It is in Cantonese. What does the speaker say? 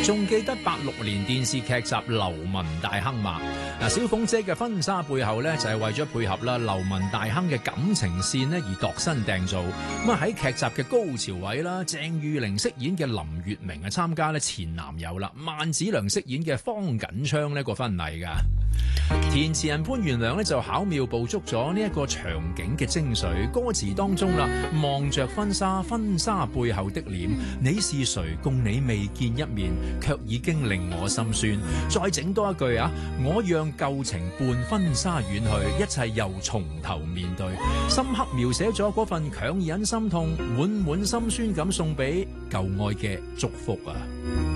仲記得86年電視劇集《流氓大亨》嘛？嗱，小鳳姐嘅婚紗背後咧就係為咗配合啦流氓大亨嘅感情線咧而度身訂造。咁啊喺劇集嘅高潮位啦，鄭裕玲飾演嘅林月明啊參加咧前男友啦，萬梓良飾演嘅方錦昌呢個婚禮噶。填詞人潘元良咧就巧妙捕捉咗呢一個場景嘅精髓，歌詞當中啦，望着婚紗，婚紗背後的臉，你是誰？共你未見一面，卻已經令我心酸。再整多一句啊，我讓舊情伴婚紗遠去，一切又從頭面對。深刻描寫咗嗰份強忍心痛，滿滿心酸咁送俾舊愛嘅祝福啊！